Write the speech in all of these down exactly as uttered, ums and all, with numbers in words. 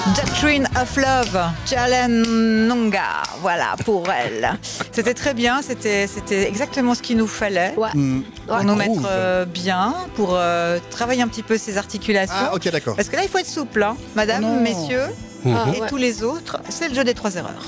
Doctrine of Love, Chalanunga, voilà, pour elle. C'était très bien, c'était, c'était exactement ce qu'il nous fallait Ouais. Mmh. pour Ouais. nous Groove. mettre euh, bien, pour euh, travailler un petit peu ses articulations. Ah, ok, d'accord. Parce que là, il faut être souple, hein. Madame, Oh non. messieurs, Ah, et ouais. tous les autres, c'est le jeu des trois erreurs.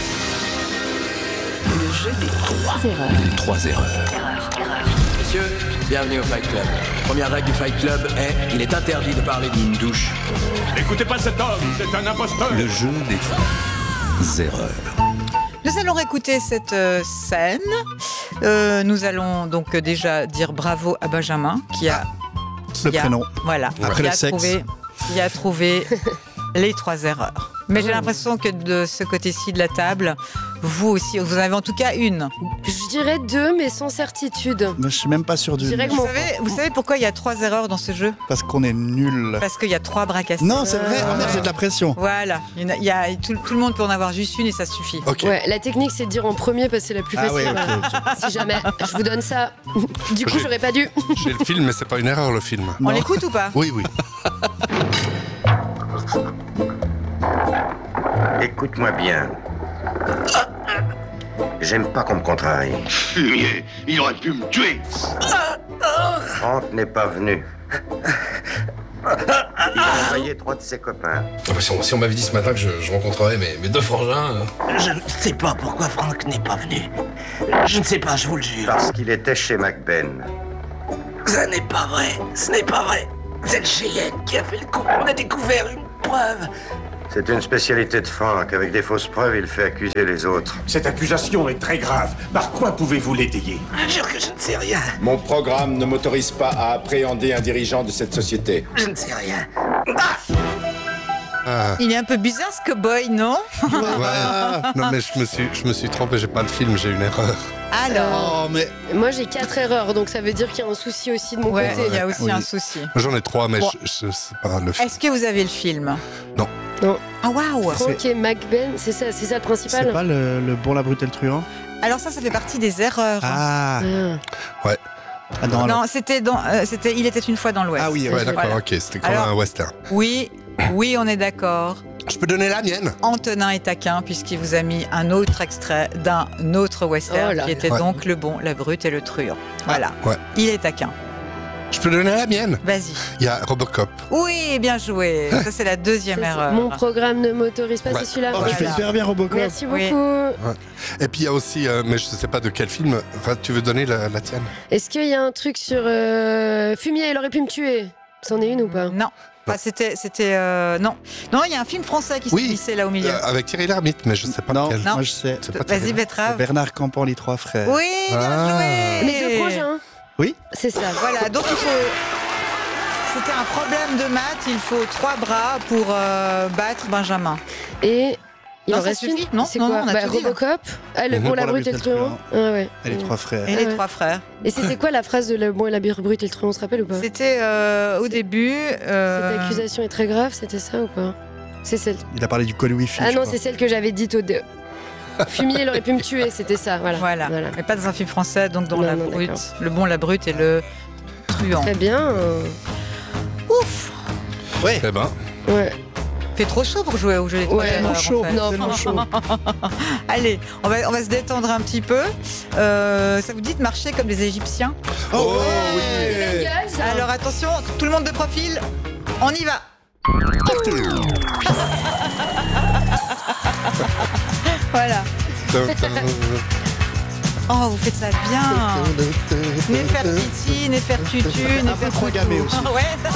Le jeu des trois erreurs. Les trois erreurs. Erreur, erreur. Messieurs, bienvenue au Fight Club. Première règle du Fight Club est il est interdit de parler d'une douche. N'écoutez pas cet homme, c'est un imposteur. Le jeu des trois erreurs. Nous allons réécouter cette euh, scène. Euh, nous allons donc euh, déjà dire bravo à Benjamin qui a, qui Le a- prénom. voilà, Après qui le a sexe. trouvé, qui a trouvé les trois erreurs. Mais j'ai l'impression que de ce côté-ci de la table, vous aussi, vous en avez en tout cas une. Je dirais deux, mais sans certitude. Mais je suis même pas sûr du. Je dirais que Vous mon- savez, vous savez pourquoi il y a trois erreurs dans ce jeu ? Parce qu'on est nul. Parce qu'il y a trois bras cassés. Non, c'est vrai. Oh merde, j'ai de la pression. Voilà, il y en a- il y a, tout, tout le monde peut en avoir juste une et ça suffit. Ok. Ouais, la technique, c'est de dire en premier parce que c'est la plus Ah facile. ouais, ok, Si jamais je vous donne ça, du coup, J'ai- j'aurais pas dû. J'ai le film, mais c'est pas une erreur le film. On Non. l'écoute ou pas ? Oui, oui. Écoute-moi bien. J'aime pas qu'on me contrarie. Fumier, il aurait pu me tuer. Franck n'est pas venu. Il a envoyé trois de ses copains. Ah bah, si on, si on m'avait dit ce matin que je, je rencontrerais mes, mes deux frangins. euh, Je ne sais pas pourquoi Franck n'est pas venu. Je ne sais pas, je vous le jure. Parce qu'il était chez McBen. Ce n'est pas vrai, ce n'est pas vrai. C'est le Cheyenne qui a fait le coup. On a découvert une preuve. C'est une spécialité de Franck. Avec des fausses preuves, il fait accuser les autres. Cette accusation est très grave. Par quoi pouvez-vous l'étayer? Je jure que je ne sais rien. Mon programme ne m'autorise pas à appréhender un dirigeant de cette société. Je ne sais rien. Ah, Il est un peu bizarre ce cowboy, non ? ouais. Non, mais je me suis, je me suis trompé. J'ai pas le film, j'ai une erreur. Alors, Oh, mais. Moi, j'ai quatre erreurs, donc ça veut dire qu'il y a un souci aussi de mon ouais, côté. il y a aussi Oui. un souci. J'en ai trois, mais Bon. je, je- c'est pas le film. Est-ce que vous avez le film ? Non. Non. Ah waouh ! Franck et McBen, c'est ça, c'est ça le principal. C'est pas le, le bon, la brute et le truand. Alors ça, ça fait partie des erreurs. Ah. Ah. Ah non, alors. Non, c'était dans, euh, c'était, il était une fois dans l'Ouest. Ah oui, Ouais, ouais. d'accord, Voilà. ok. C'était comme Alors- un western. Oui, oui, on est d'accord. Je peux donner la mienne. Antonin est taquin puisqu'il vous a mis un autre extrait d'un autre western Oh là qui était là. donc le bon, la brute et le truand. Voilà, Ouais. il est taquin. Je peux donner la mienne. Vas-y. Il y a Robocop. Oui, bien joué. Ça c'est la deuxième Ça, c'est- erreur. Mon programme ne m'autorise pas, Ouais. c'est celui-là. Oh, tu fais Voilà. hyper bien Robocop. Merci beaucoup. Oui. Et puis il y a aussi, euh, mais je sais pas de quel film. Enfin, tu veux donner la, la tienne? Est-ce qu'il y a un truc sur euh, Fumier, il aurait pu me tuer? C'en est une ou pas? Non. Enfin, c'était, c'était euh, non, non. Il y a un film français qui Oui. se glissait là au milieu. Euh, avec Thierry Lhermitte, mais je sais pas Non, lequel. Non. moi je sais. C'est pas Thierry Vas-y, Lhermitte. Betrave. Bernard Campan, les trois frères. Oui, bien Ah. joué. Les deux frangins. Oui. C'est ça. Voilà, donc il faut. C'était un problème de maths. Il faut trois bras pour euh, battre Benjamin. Et il Non, en ça reste suffit. une. Non, c'est non, quoi? non, on a Bah, tout dit, là. Robocop. Ah, le Mhm. bon, la Pour la brute et le brute et le truand. Ah ouais. Et les Mhm. trois frères. Et Ah les ouais. trois frères. Et c'était quoi la phrase de le bon et la brute et le truand, on se rappelle ou pas? C'était euh, au début. euh, Cette accusation est très grave, c'était ça ou pas? C'est celle. Il a parlé du col wifi. Ah je non, crois. c'est celle que j'avais dite au deux. Fumier, il aurait pu me tuer, c'était ça, voilà. Voilà. Mais pas dans un film français, donc dans Non, la non, brute, d'accord. le bon, la brute et le truand. Très bien. euh, Ouf. Ouais. Eh ben, Ouais. Fait trop chaud pour jouer au jeu des trois Ouais, erreurs, non, en chaud. fait. Non, tellement franchement. Allez, on va, on va se détendre un petit peu. Euh, ça vous dit de marcher comme des Égyptiens? Oh, La oui. gueule, ça. Alors attention, tout le monde de profil, on y va. Voilà. Oh, vous faites ça bien. Néfertiti, Néfertutu, Un peu trop gamé aussi. Ouais.